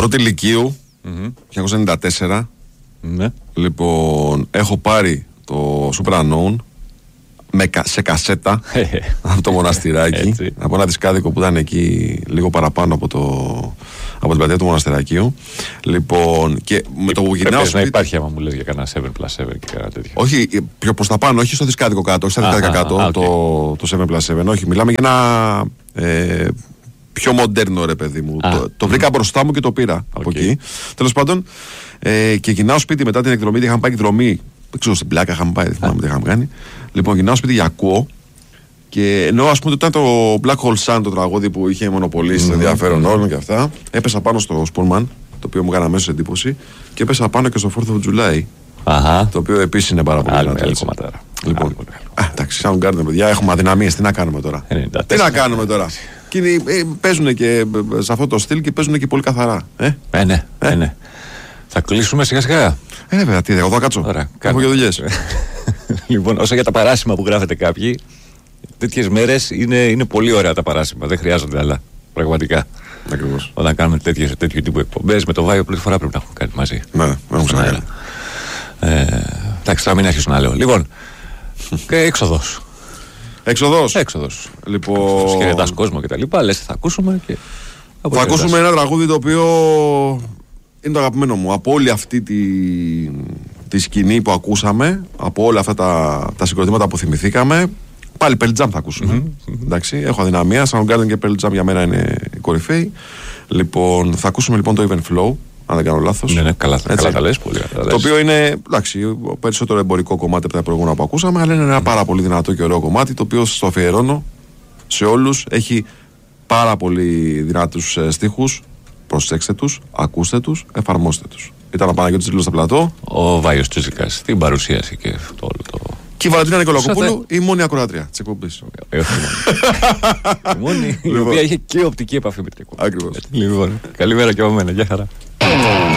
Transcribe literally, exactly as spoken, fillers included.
Πρώτη Λυκείου, mm-hmm. χίλια εννιακόσια ενενήντα τέσσερα. Ναι. Λοιπόν, έχω πάρει το Super Unknown με, σε κασέτα από το Μοναστηράκι. Από ένα δισκάδικο που ήταν εκεί λίγο παραπάνω από, το, από την πλατεία του Μοναστερακίου. Λοιπόν, και με το που γυρνάω. Να υπάρχει άμα μου λες για κανένα επτά πλας επτά και κανένα τέτοιο. Όχι, πιο προς τα πάνω, όχι στο δισκάδικο κάτω, όχι στα δισκάδικα κάτω, α, okay. το, το επτά πλας επτά. Όχι, μιλάμε για ένα. Ε, πιο μοντέρνο ρε παιδί μου. Το, το βρήκα μπροστά μου και το πήρα okay. από εκεί. Τέλος πάντων, ε, και γυρνάω σπίτι μετά την εκδρομή. Είχαμε πάει εκδρομή. Δεν ξέρω, στην Πλάκα είχαμε πάει, δεν θυμάμαι τι είχαμε κάνει. Λοιπόν, γυρνάω σπίτι για ακούω. Και ενώ ας πούμε ήταν το Black Hole Sun το τραγούδι που είχε μονοπολίσει mm-hmm. ενδιαφέρον όλων και αυτά. Έπεσα πάνω στο Sportman, το οποίο μου έκανε αμέσως εντύπωση. Και έπεσα πάνω και στο fourth of July. Αχα. Το οποίο επίσης είναι πάρα πολύ δυνατό. Λοιπόν, εντάξει, Soundgarden, παιδιά, έχουμε αδυναμίες. Τι να κάνουμε τώρα. Τι να κάνουμε τώρα. Και ε, παίζουν και σε αυτό το στυλ και παίζουν και πολύ καθαρά. Ε, ε, ναι, ε. ναι. Θα κλείσουμε σιγά σιγά. Ε, βέβαια, τι, εγώ θα κάτσω. Ωραία, έχω και δουλειές. Λοιπόν, όσο για τα παράσημα που γράφετε κάποιοι, τέτοιες μέρες είναι, είναι πολύ ωραία τα παράσημα. Δεν χρειάζονται άλλα. Πραγματικά. Ακριβώς. Όταν κάνουμε τέτοιες, τέτοιου τύπου εκπομπές, με το Βάιο πρώτη φορά πρέπει να έχουμε κάνει μαζί. Ναι, δεν έχουμε ξανακάνει. Εντάξει, θα μην αρχίσω να λέω. Λοιπόν, και έξοδος. Έξοδος. Έξοδος. Λοιπόν. Χαιρετάς κόσμο και τα λοιπά. Λες θα ακούσουμε και. Θα ακούσουμε ένα τραγούδι το οποίο είναι το αγαπημένο μου. Από όλη αυτή τη, τη σκηνή που ακούσαμε, από όλα αυτά τα, τα συγκροτήματα που θυμηθήκαμε, πάλι Pearl Jam θα ακούσουμε. Mm-hmm. Εντάξει, έχω αδυναμία. Soundgarden και Pearl Jam για μένα είναι η κορυφαίοι. Λοιπόν, θα ακούσουμε λοιπόν το Even Flow. Αν δεν κάνω λάθος. Ναι, ναι, καλά, καλά τα λες, πολύ καλά. Το οποίο είναι, εντάξει, περισσότερο εμπορικό κομμάτι από τα προηγούμενα που ακούσαμε, αλλά είναι ένα mm. πάρα πολύ δυνατό και ωραίο κομμάτι, το οποίο στο αφιερώνω σε όλους. Έχει πάρα πολύ δυνατούς ε, στίχους. Προσέξτε τους, ακούστε τους, εφαρμόστε τους. Ήταν ο Παναγιώτης Τζίλος στο πλατό. Ο Βάιος Τσίζικας στην παρουσίαση και το όλο το. Και η Βαλαντίνα Νικολακοπούλου, η μόνη ακροάτρια της εκπομπής. Η μόνη, η οποία είχε και οπτική επαφή με την εκπομπή. Ακριβώς. Λοιπόν, καλημέρα και από μένα, γεια χαρά.